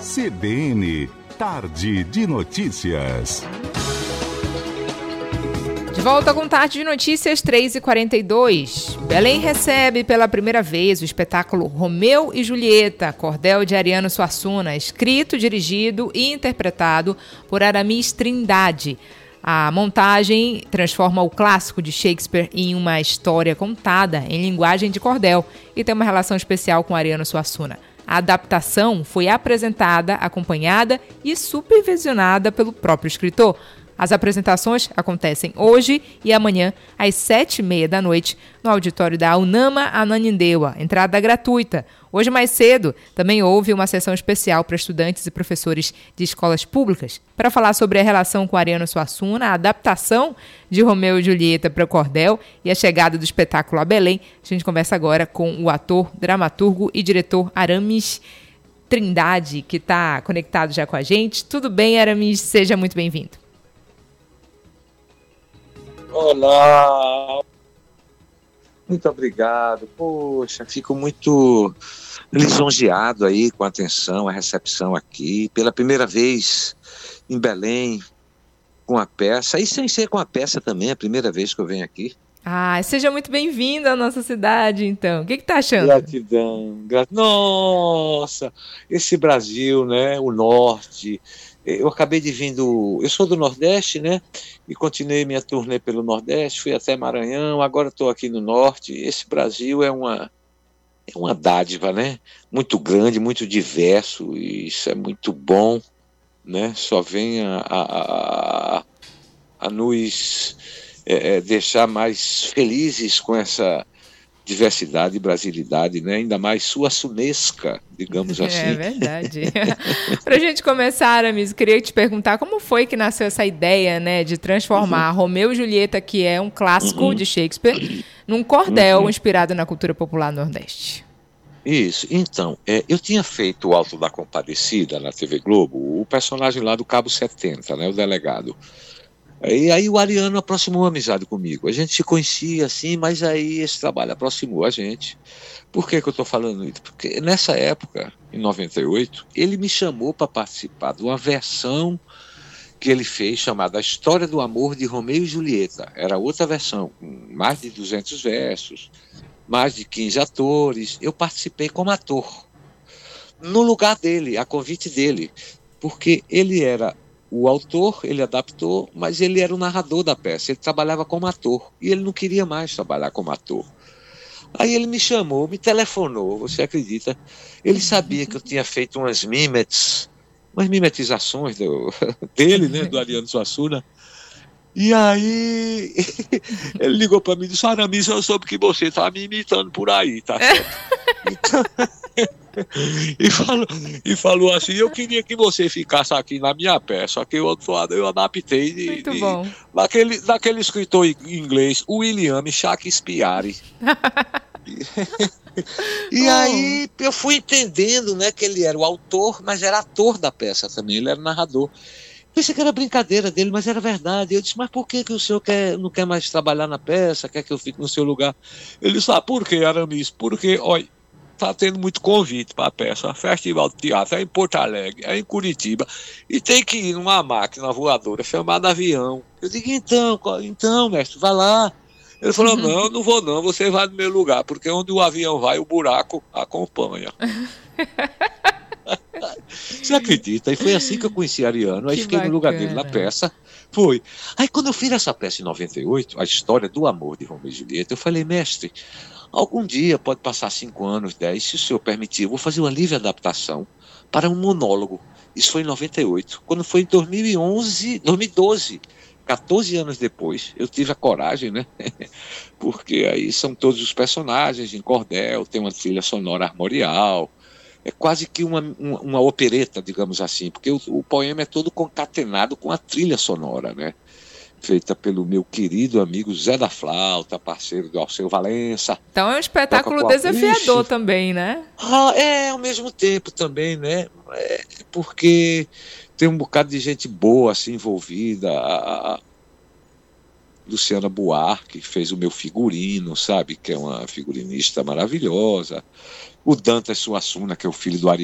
CBN, Tarde de Notícias. De volta com Tarde de Notícias, 3h42. Belém recebe pela primeira vez o espetáculo Romeu e Julieta, cordel de Ariano Suassuna, escrito, dirigido e interpretado por Aramis Trindade. A montagem transforma o clássico de Shakespeare em uma história contada em linguagem de cordel e tem uma relação especial com Ariano Suassuna. A adaptação foi apresentada, acompanhada e supervisionada pelo próprio escritor. As apresentações acontecem hoje e amanhã, às 19h30 no auditório da UNAMA Ananindeua. Entrada gratuita. Hoje, mais cedo, também houve uma sessão especial para estudantes e professores de escolas públicas para falar sobre a relação com Ariano Suassuna, a adaptação de Romeu e Julieta para o cordel e a chegada do espetáculo a Belém. A gente conversa agora com o ator, dramaturgo e diretor Aramis Trindade, que está conectado já com a gente. Tudo bem, Aramis? Seja muito bem-vindo. Olá, muito obrigado. Poxa, fico muito lisonjeado aí com a atenção, a recepção aqui. Pela primeira vez em Belém, com a peça, e sem ser com a peça também, é a primeira vez que eu venho aqui. Seja muito bem-vindo à nossa cidade, então. O que tá achando? Gratidão. Nossa, esse Brasil, né, o norte. Eu acabei de vir eu sou do Nordeste, né, e continuei minha turnê pelo Nordeste, fui até Maranhão, agora estou aqui no Norte. Esse Brasil é uma dádiva, né, muito grande, muito diverso, e isso é muito bom, né, só vem a nos deixar mais felizes com essa diversidade e brasilidade, né? Ainda mais suassunesca, digamos assim. É verdade. Para a gente começar, Aramis, queria te perguntar como foi que nasceu essa ideia, né, de transformar Romeu e Julieta, que é um clássico de Shakespeare, num cordel inspirado na cultura popular nordeste. Isso. Então, eu tinha feito o Alto da Compadecida na TV Globo, o personagem lá do Cabo 70, né, o delegado. E aí o Ariano aproximou a amizade comigo. A gente se conhecia assim, mas aí esse trabalho aproximou a gente. Por que eu estou falando isso? Porque nessa época, em 98, ele me chamou para participar de uma versão que ele fez chamada A História do Amor de Romeu e Julieta. Era outra versão, com mais de 200 versos, mais de 15 atores. Eu participei como ator, no lugar dele, a convite dele, porque ele era o autor, ele adaptou, mas ele era o narrador da peça, ele trabalhava como ator, e ele não queria mais trabalhar como ator. Aí ele me chamou, me telefonou, você acredita? Ele sabia que eu tinha feito umas mimetizações dele, né, do Ariano Suassuna, e aí ele ligou para mim e disse: Aramis, eu soube que você está me imitando por aí, tá certo? Então... E falou assim: eu queria que você ficasse aqui na minha peça, só que eu adaptei daquele escritor inglês, William Shakespeare. E aí eu fui entendendo, né, que ele era o autor, mas era ator da peça também, ele era narrador. Pensei que era brincadeira dele, mas era verdade. Eu disse: mas por que o senhor não quer mais trabalhar na peça, quer que eu fique no seu lugar? Ele disse: por que, Aramis? Porque, olha, está tendo muito convite para a peça. Festival de teatro é em Porto Alegre, é em Curitiba, e tem que ir numa máquina voadora chamada avião. Eu digo: então, mestre, vai lá. Ele falou: não vou não, você vai no meu lugar, porque onde o avião vai, o buraco acompanha. Você acredita? E foi assim que eu conheci Ariano. Aí fiquei no lugar dele na peça. Foi. Aí quando eu fiz essa peça em 98, A História do Amor de Romeu e Julieta, eu falei: mestre, algum dia, pode passar 5 anos, 10, se o senhor permitir, eu vou fazer uma livre adaptação para um monólogo. Isso foi em 98. Quando foi em 2012, 14 anos depois, eu tive a coragem, né? Porque aí são todos os personagens em cordel, tem uma trilha sonora armorial, é quase que uma opereta, digamos assim, porque o poema é todo concatenado com a trilha sonora, né? Feita pelo meu querido amigo Zé da Flauta, parceiro do Alceu Valença. Então é um espetáculo desafiador também, né? Ao mesmo tempo também, né? Porque tem um bocado de gente boa assim envolvida. A Luciana Buarque, que fez o meu figurino, sabe? Que é uma figurinista maravilhosa. O Dantas Suassuna, que é o filho do Ariano.